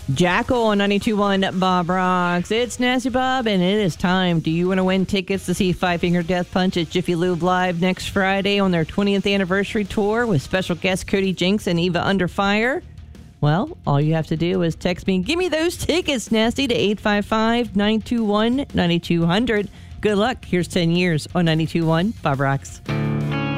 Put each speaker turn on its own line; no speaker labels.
Jackal on 92.1 Bob Rocks. It's Nasty Bob, and it is time. Do you want to win tickets to see Five Finger Death Punch at Jiffy Lube Live next Friday on their 20th anniversary tour with special guests Cody Jinks and Eva Under Fire? Well, all you have to do is text me, give me those tickets, Nasty, to 855-921-9200. Good luck. Here's 10 years on 92.1 Bob Rocks.